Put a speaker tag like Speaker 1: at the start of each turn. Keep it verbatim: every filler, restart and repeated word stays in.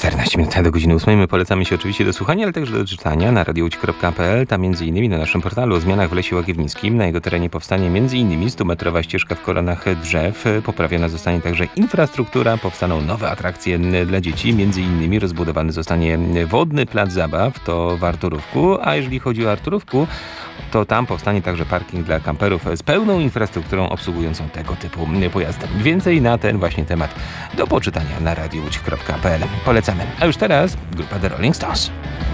Speaker 1: czternaście minut do godziny ósmej. My polecamy się oczywiście do słuchania, ale także do czytania na radio łódź kropka p l. Tam między innymi na naszym portalu o zmianach w Lesie Łagiewnickim. Na jego terenie powstanie między innymi stumetrowa ścieżka w koronach drzew. Poprawiona zostanie także infrastruktura. Powstaną nowe atrakcje dla dzieci. Między innymi rozbudowany zostanie wodny plac zabaw. To w Arturówku. A jeżeli chodzi o Arturówku, to tam powstanie także parking dla kamperów z pełną infrastrukturą obsługującą tego typu pojazdy. Więcej na ten właśnie temat do poczytania na radio łódź kropka p l. Polecamy. A już teraz grupa The Rolling Stones.